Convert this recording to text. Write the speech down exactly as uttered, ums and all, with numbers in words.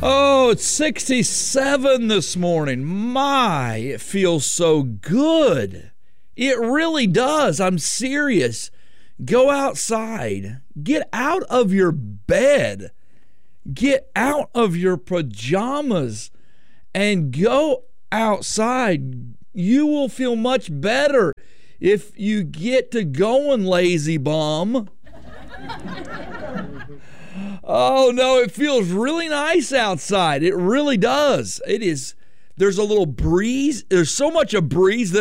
Oh, it's sixty-seven this morning. My, it feels so good. It really does. I'm serious. Go outside. Get out of your bed. Get out of your pajamas and go outside. You will feel much better if you get to going, lazy bum. Oh, no, it feels really nice outside. It really does. It is. There's a little breeze. There's so much a breeze that